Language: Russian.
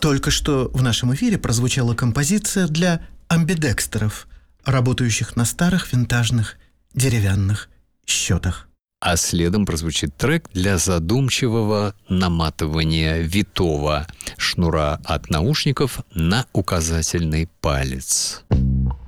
Только что в нашем эфире прозвучала композиция для амбидекстеров, работающих на старых винтажных деревянных счетах. А следом прозвучит трек для задумчивого наматывания витого шнура от наушников на указательный палец.